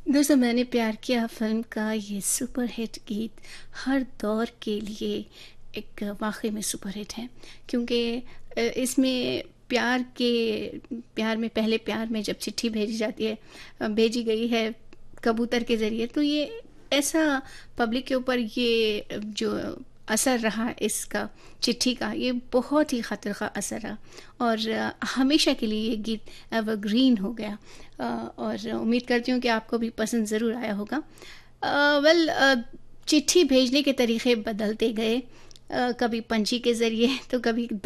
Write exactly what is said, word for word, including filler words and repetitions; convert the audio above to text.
दोस्तों, मैंने प्यार किया फ़िल्म का ये सुपरहिट गीत हर दौर के लिए एक वाक़ई में सुपरहिट है। क्योंकि अ, इसमें प्यार के प्यार में पहले प्यार में जब चिट्ठी भेजी जाती है, अ, भेजी गई है कबूतर के ज़रिए, तो ये ऐसा पब्लिक के ऊपर ये अ, जो असर रहा इसका, चिट्ठी का, ये बहुत ही ख़ातिर ख़ा असर रहा और अ, हमेशा के लिए ये गीत एवरग्रीन हो गया। अ, और उम्मीद करती हूँ कि आपको भी पसंद ज़रूर आया होगा। अ, वेल अ, चिट्ठी भेजने के तरीक़े बदलते गए, अ, कभी पंछी के ज़रिए तो कभी